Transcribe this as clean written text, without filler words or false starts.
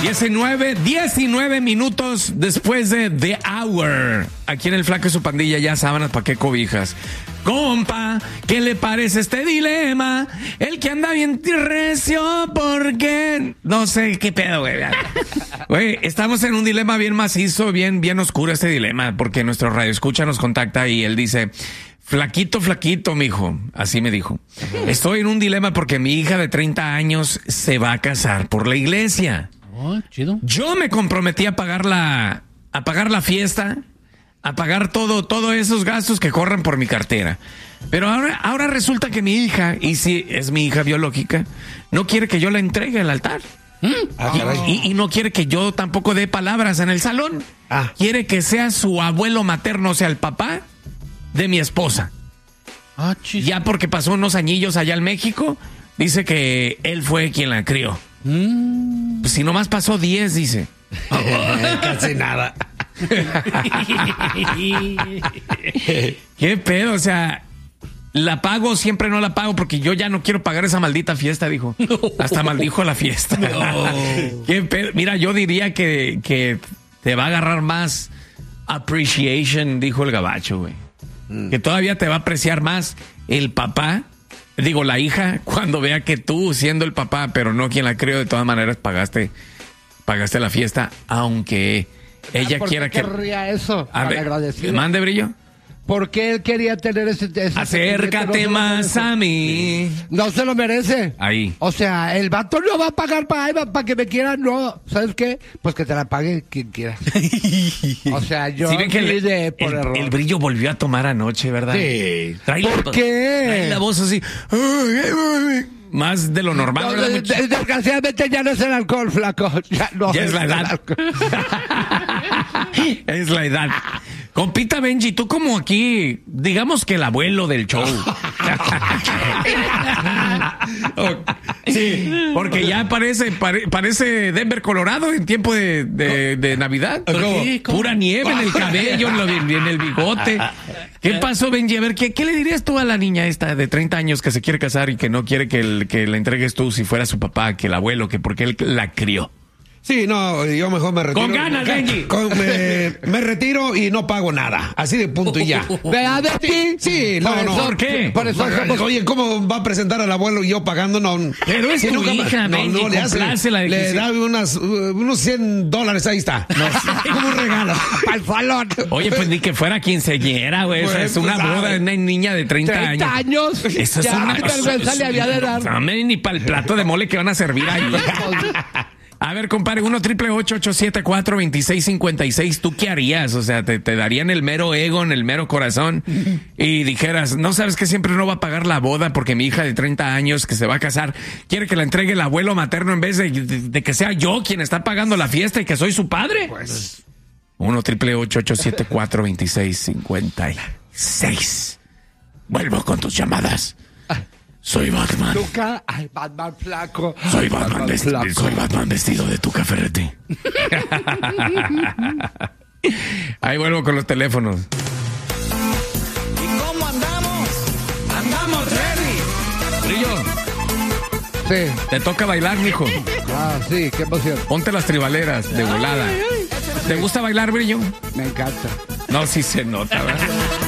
19 minutos después de The Hour. Aquí en el Flaco y su pandilla, ya sábanas, ¿pa' qué cobijas? Compa, ¿qué le parece este dilema? El que anda bien recio, porque no sé qué pedo, güey. Güey, estamos en un dilema bien macizo, bien oscuro este dilema, porque nuestro radioescucha nos contacta y él dice: flaquito, mijo. Así me dijo. Estoy en un dilema porque mi hija de 30 años se va a casar por la iglesia. Oh, chido. Yo me comprometí a pagar la fiesta, a pagar todos esos gastos que corren por mi cartera. Pero ahora resulta que mi hija, y si es mi hija biológica, no quiere que yo la entregue al altar. Y no quiere que yo tampoco dé palabras en el salón. Quiere que sea su abuelo materno, o sea, el papá de mi esposa. Ya porque pasó unos añillos allá en México, dice que él fue quien la crió. Pues si nomás pasó 10, dice. Casi nada. ¿Qué pedo? O sea, la pago, siempre no la pago porque yo ya no quiero pagar esa maldita fiesta, dijo. Hasta maldijo la fiesta. ¿Qué pedo? Mira, yo diría que te va a agarrar más appreciation, dijo el gabacho, güey. Que todavía te va a apreciar más el papá, digo, la hija, cuando vea que tú, siendo el papá, pero no quien la crió, de todas maneras pagaste la fiesta, aunque ella quiera que... ¿Por qué querría eso? A ver, mande, Brillo. ¿Por qué él quería tener ese acércate más a mí. No se lo merece. Ahí. O sea, el vato no va a pagar para que me quiera, no. ¿Sabes qué? Pues que te la pague quien quiera. O sea, yo... ¿Sí ven que el Brillo volvió a tomar anoche, verdad? Sí. ¿Por qué? Trae la voz así... Más de lo normal. No, desgraciadamente ya no es el alcohol, flaco. Ya es la edad. Es la edad. Compita Benji, tú como aquí, digamos que el abuelo del show. Sí, porque ya parece Denver, Colorado en tiempo de Navidad. Pura nieve en el cabello, en el bigote. ¿Qué pasó, Benji? A ver, ¿qué le dirías tú a la niña esta de 30 años que se quiere casar y que no quiere que la entregues tú si fuera su papá, que el abuelo, que porque él la crió? Sí, no, yo mejor me retiro. ¡Con ganas, Benji! Me retiro y no pago nada. Así de punto y ya. ¿Verdad de ti? Sí, no. ¿Por qué? Por eso Oye, ¿cómo va a presentar al abuelo y yo pagando? No. Pero es tu hija, Benji, le da unos $100, ahí está. Como un regalo. Para el salón. Oye, pues ni que fuera quinceañera, güey. Pues, es una boda de una niña de 30 años. 30 años. Eso es una... vergüenza le había de dar. No, ni para el plato de mole que van a servir ahí. A ver, compadre, 1-888-874-2656. ¿Tú qué harías? O sea, te darían el mero ego, en el mero corazón y dijeras, no sabes que siempre no va a pagar la boda porque mi hija de 30 años que se va a casar quiere que la entregue el abuelo materno en vez de que sea yo quien está pagando la fiesta y que soy su padre? Pues 1-888-874-2656. Vuelvo con tus llamadas. Soy Batman. Ay, Batman flaco. Soy Batman vestido de Tuca Ferretti. Ahí vuelvo con los teléfonos. ¿Y cómo andamos? ¡Andamos ready! Brillo, Sí. te toca bailar, mijo. Sí, qué emoción. Ponte las tribaleras de volada. ¿Te gusta bailar, Brillo? Me encanta. No, sí se nota, ¿verdad?